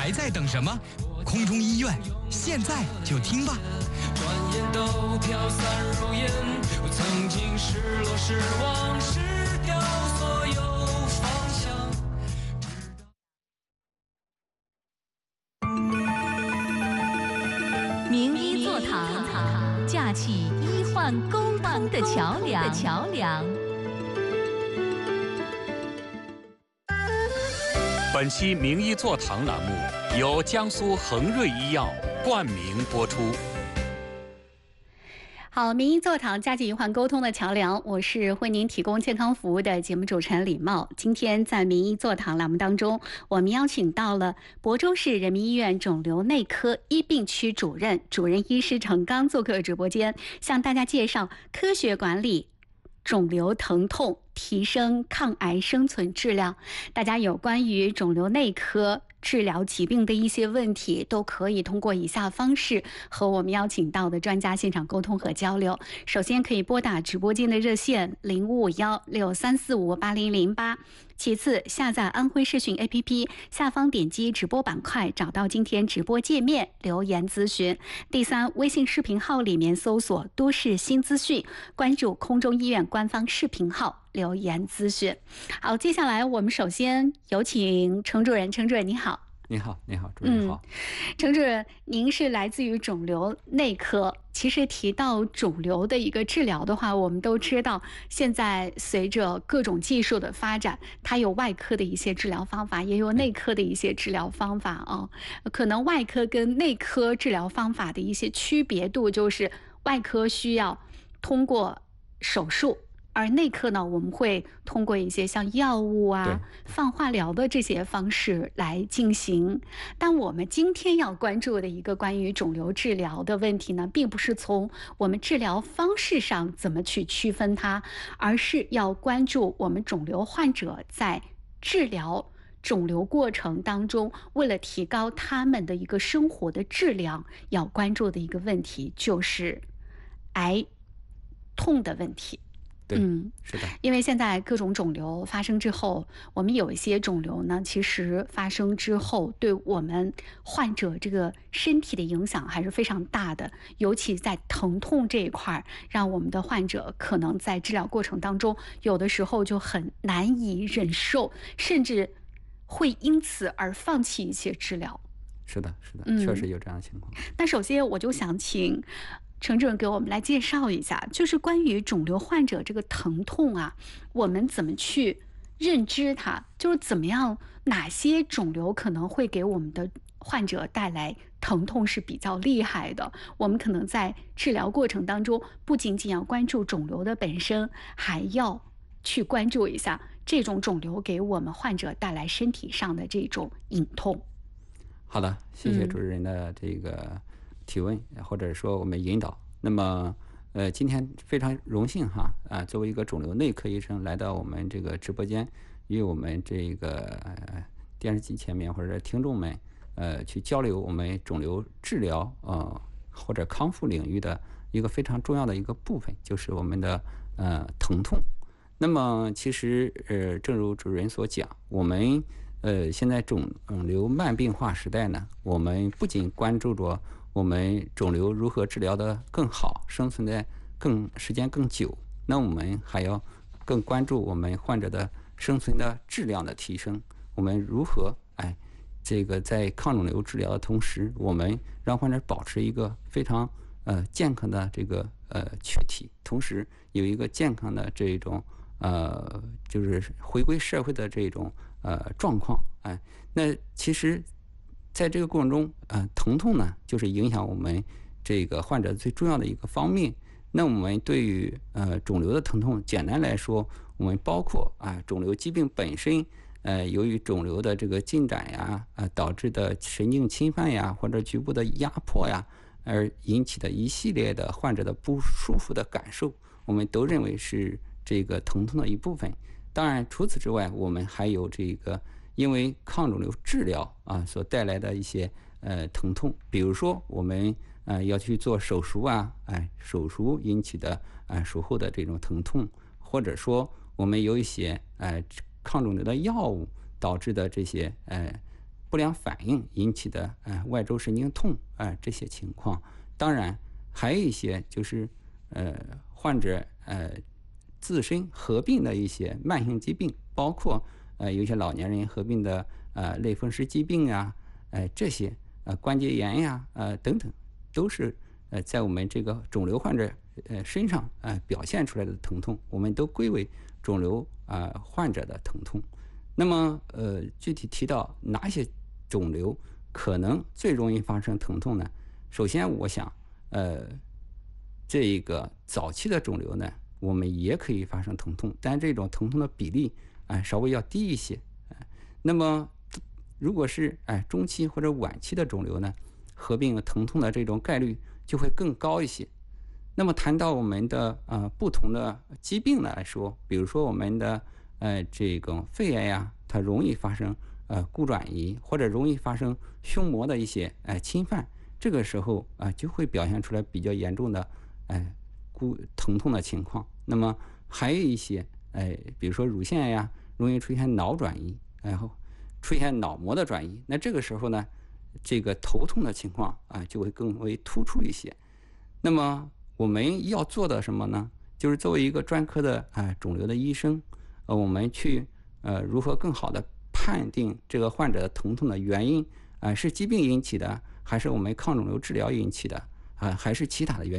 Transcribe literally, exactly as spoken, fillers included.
还在等什么？空中医院现在就听吧。 转眼都飘散如烟，我曾经失落失望失掉所有方向。 名医座堂，架起医患沟通的桥梁。桥梁。 本期名医座堂栏目由江苏恒瑞医药冠名播出。 好，名医座堂，架起医患沟通的桥梁，我是为您提供健康服务的节目主持人李茂。今天在名医座堂栏目当中，我们邀请到了亳州市人民医院肿瘤内科一病区主任、主任医师程刚做客直播间，向大家介绍科学管理肿瘤疼痛，提升抗癌生存质量。大家有关于肿瘤内科治疗疾病的一些问题，都可以通过以下方式和我们邀请到的专家现场沟通和交流。首先可以拨打直播间的热线零五五幺六三四五八零零八，其次下载安徽视讯 A P P， 下方点击直播板块，找到今天直播界面留言咨询。第三，微信视频号里面搜索都市新资讯，关注空中医院官方视频号留言咨询。好，接下来我们首先有请程主任。程主任你好。 你好，你好，主任好。 嗯，程主任，您是来自于肿瘤内科。其实提到肿瘤的一个治疗的话，我们都知道，现在随着各种技术的发展，它有外科的一些治疗方法，也有内科的一些治疗方法啊。可能外科跟内科治疗方法的一些区别度，就是外科需要通过手术。而内科呢，我们会通过一些像药物啊、放化疗的这些方式来进行。但我们今天要关注的一个关于肿瘤治疗的问题呢，并不是从我们治疗方式上怎么去区分它，而是要关注我们肿瘤患者在治疗肿瘤过程当中，为了提高他们的一个生活的质量，要关注的一个问题就是癌痛的问题。 对，嗯，是的， 因为现在各种肿瘤发生之后，我们有一些肿瘤呢，其实发生之后对我们患者这个身体的影响还是非常大的，尤其在疼痛这一块，让我们的患者可能在治疗过程当中，有的时候就很难以忍受，甚至会因此而放弃一些治疗。 是的，是的， 嗯、 确实有这样的情况。 那首先我就想请程主任给我们来介绍一下，就是关于肿瘤患者这个疼痛啊，我们怎么去认知它？就是怎么样，哪些肿瘤可能会给我们的患者带来疼痛是比较厉害的？我们可能在治疗过程当中，不仅仅要关注肿瘤的本身，还要去关注一下这种肿瘤给我们患者带来身体上的这种隐痛。 好的，谢谢主持人的这个提问，嗯、或者说我们引导。那么，呃，今天非常荣幸哈啊，作为一个肿瘤内科医生来到我们这个直播间，与我们这个、呃、电视机前面或者听众们，呃，去交流我们肿瘤治疗呃或者康复领域的一个非常重要的一个部分，就是我们的呃疼痛。那么，其实呃，正如主任所讲，我们呃现在肿瘤慢病化时代呢，我们不仅关注着我们肿瘤如何治疗得更好，生存的更时间更久，那我们还要更关注我们患者的生存的质量的提升。我们如何哎，这个在抗肿瘤治疗的同时，我们让患者保持一个非常呃健康的这个呃躯体，同时有一个健康的这种呃就是回归社会的这种呃状况。哎，那其实在这个过程中，呃，疼痛呢，就是影响我们这个患者最重要的一个方面。那我们对于呃肿瘤的疼痛，简单来说，我们包括啊肿瘤疾病本身，呃，由于肿瘤的这个进展呀，啊导致的神经侵犯呀，或者局部的压迫呀，而引起的一系列的患者的不舒服的感受，我们都认为是这个疼痛的一部分。当然，除此之外，我们还有这个因为抗肿瘤治疗啊所带来的一些呃疼痛，比如说我们呃要去做手术啊，哎，手术引起的啊、呃、术后的这种疼痛，或者说我们有一些呃抗肿瘤的药物导致的这些呃不良反应引起的呃外周神经痛啊、呃、这些情况。当然还有一些就是呃患者呃自身合并的一些慢性疾病，包括呃有一些老年人合并的呃类风湿疾病呀、呃这些呃关节炎呀呃等等，都是呃在我们这个肿瘤患者呃身上呃表现出来的疼痛，我们都归为肿瘤啊、呃、患者的疼痛。那么呃具体提到哪些肿瘤可能最容易发生疼痛呢？首先我想呃这一个早期的肿瘤呢，我们也可以发生疼痛，但这种疼痛的比例啊、呃、稍微要低一些、呃、那么如果是哎、呃、中期或者晚期的肿瘤呢，合并疼痛的这种概率就会更高一些。那么谈到我们的呃不同的疾病来说，比如说我们的呃这个肺炎呀，它容易发生呃骨转移，或者容易发生胸膜的一些呃侵犯，这个时候啊、呃、就会表现出来比较严重的哎骨疼痛的情况。那么还有一些哎比如说乳腺呀，容易出现脑转移，然后出现脑膜的转移，那这个时候呢，这个头痛的情况啊就会更为突出一些。那么我们要做的什么呢？就是作为一个专科的啊、呃、肿瘤的医生，呃，我们去呃如何更好的判定这个患者的疼痛的原因啊、呃，是疾病引起的，还是我们抗肿瘤治疗引起的啊、呃，还是其他的原因？